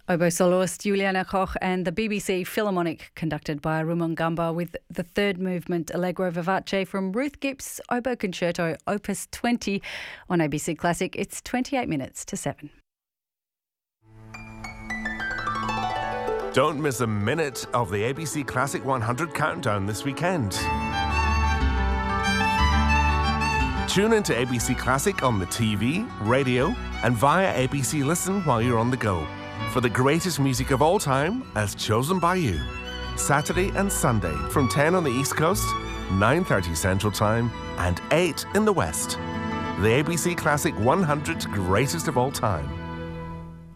Oboe soloist Juliana Koch and the BBC Philharmonic, conducted by Rumangamba, with the third movement Allegro Vivace from Ruth Gibbs' Oboe Concerto Opus 20 on ABC Classic. It's 28 minutes to 7. Don't miss a minute of the ABC Classic 100 countdown this weekend. Tune into ABC Classic on the TV, radio and via ABC Listen while you're on the go for the greatest music of all time as chosen by you. Saturday and Sunday from 10 on the East Coast, 9:30 Central Time and 8 in the West. The ABC Classic 100 greatest of all time.